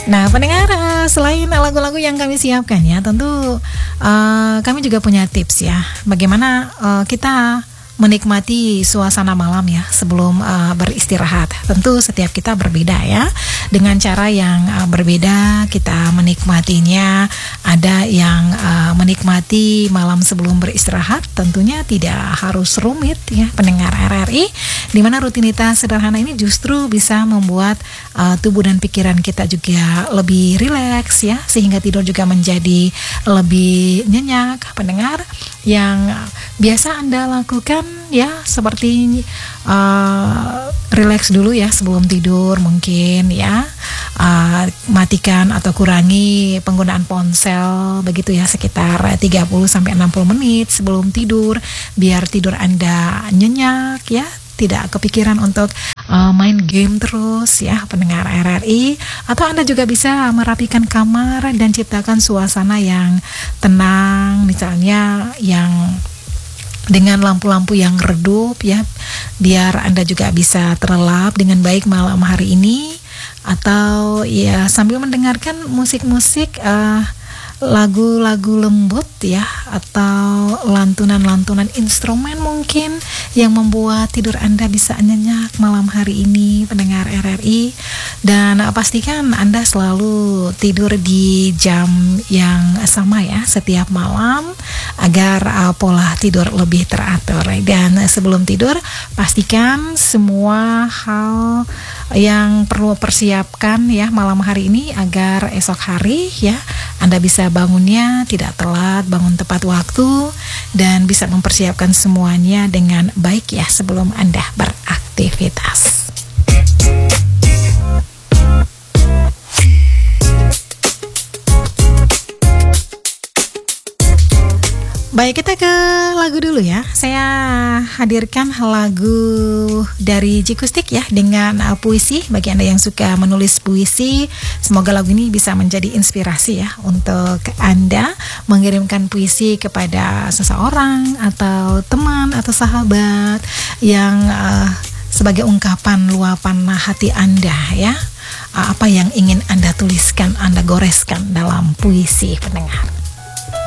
Nah, pendengar, selain lagu-lagu yang kami siapkan ya, tentu kami juga punya tips ya, bagaimana kita menikmati suasana malam ya sebelum beristirahat. Tentu setiap kita berbeda ya, dengan cara yang berbeda kita menikmatinya. Ada yang menikmati malam sebelum beristirahat, tentunya tidak harus rumit ya pendengar RRI, di mana rutinitas sederhana ini justru bisa membuat tubuh dan pikiran kita juga lebih rileks ya, sehingga tidur juga menjadi lebih nyenyak. Pendengar, yang biasa Anda lakukan ya seperti relax dulu ya sebelum tidur, mungkin ya matikan atau kurangi penggunaan ponsel begitu ya, sekitar 30-60 menit sebelum tidur, biar tidur Anda nyenyak ya, tidak kepikiran untuk main game terus ya pendengar RRI. Atau Anda juga bisa merapikan kamar dan ciptakan suasana yang tenang, misalnya yang dengan lampu-lampu yang redup ya, biar Anda juga bisa terlelap dengan baik malam hari ini. Atau ya sambil mendengarkan musik-musik lagu-lagu lembut ya, atau lantunan-lantunan instrumen mungkin yang membuat tidur Anda bisa nyenyak malam hari ini pendengar RRI. Dan pastikan Anda selalu tidur di jam yang sama ya setiap malam, agar pola tidur lebih teratur. Dan sebelum tidur, pastikan semua hal yang perlu persiapkan ya malam hari ini, agar esok hari ya Anda bisa bangunnya tidak telat, bangun tepat waktu, dan bisa mempersiapkan semuanya dengan baik ya sebelum Anda beraktivitas. Baik, kita ke lagu dulu ya. Saya hadirkan lagu dari Jikustik ya, dengan puisi. Bagi Anda yang suka menulis puisi, semoga lagu ini bisa menjadi inspirasi ya untuk Anda mengirimkan puisi kepada seseorang atau teman atau sahabat yang sebagai ungkapan luapan hati Anda ya. Apa yang ingin Anda tuliskan, Anda goreskan dalam puisi pendengar.